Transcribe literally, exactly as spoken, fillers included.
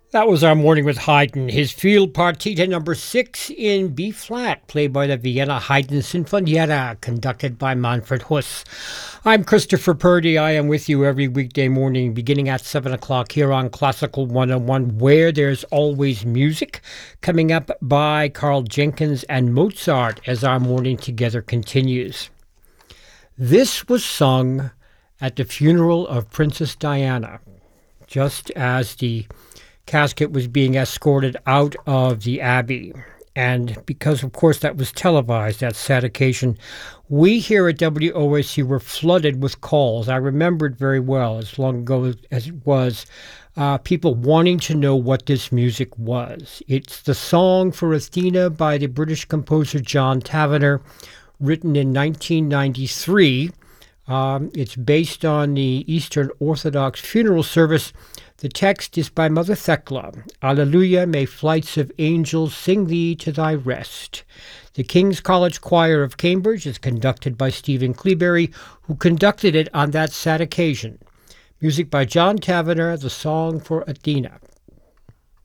That was our morning with Haydn, his field partita number six in B flat, played by the Vienna Haydn Sinfonietta, conducted by Manfred Huss. I'm Christopher Purdy. I am with you every weekday morning, beginning at seven o'clock here on Classical one oh one, where there's always music. Coming up by Carl Jenkins and Mozart as our morning together continues. This was sung at the funeral of Princess Diana, just as the casket was being escorted out of the Abbey. And because, of course, that was televised, that sad occasion, we here at W O A C were flooded with calls. I remember it very well, as long ago as it was, uh, people wanting to know what this music was. It's the Song for Athena by the British composer John Tavener, written in nineteen ninety-three. Um, it's based on the Eastern Orthodox funeral service. The text is by Mother Thecla. Alleluia, may flights of angels sing thee to thy rest. The King's College Choir of Cambridge is conducted by Stephen Cleaberry, who conducted it on that sad occasion. Music by John Tavener, the Song for Athena.